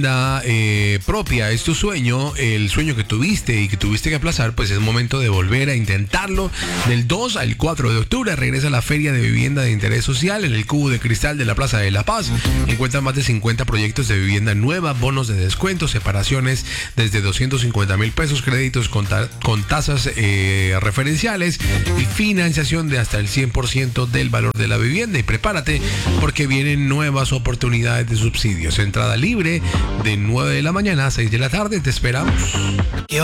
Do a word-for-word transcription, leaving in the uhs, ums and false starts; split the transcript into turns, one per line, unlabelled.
Eh, propia, es tu sueño, el sueño que tuviste y que tuviste que aplazar, pues es momento de volver a intentarlo. Del dos al cuatro de octubre regresa la Feria de Vivienda de Interés Social en el Cubo de Cristal de la Plaza de La Paz. Encuentran más de cincuenta proyectos de vivienda nueva, bonos de descuento, separaciones desde doscientos cincuenta mil pesos, créditos con, ta con tasas eh, referenciales y financiación de hasta el cien por ciento del valor de la vivienda. Y prepárate porque vienen nuevas oportunidades de subsidios. Entrada libre de nueve de la mañana a seis de la tarde. Te esperamos.